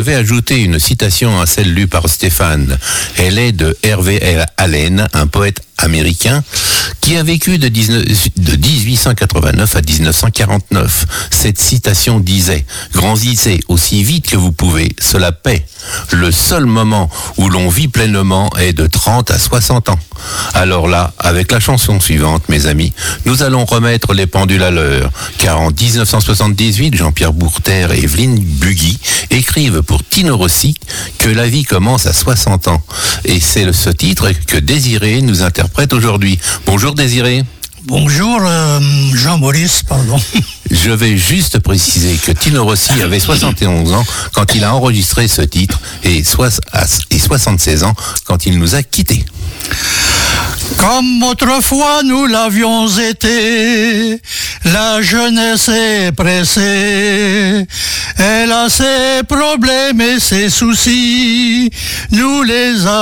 vais ajouter une citation à celle lue par Stéphane. Elle est de Hervé Allen, un poète américain qui a vécu de 1889 à 1949. Cette citation disait « Grandissez aussi vite que vous pouvez, cela paie. Le seul moment où l'on vit pleinement est de 30 à 60 ans. » Alors là, avec la chanson suivante, mes amis, nous allons remettre les pendules à l'heure, car en 1978, Jean-Pierre Bourter et Evelyne Bugui écrivent pour Tino Rossi que la vie commence à 60 ans. Et c'est ce titre que Désiré nous interprète aujourd'hui. Bonjour Désiré. Bonjour Jean-Maurice, pardon. Je vais juste préciser que Tino Rossi avait 71 ans quand il a enregistré ce titre et 76 ans quand il nous a quittés. Comme autrefois nous l'avions été, la jeunesse est pressée, elle a ses problèmes et ses soucis, nous les avons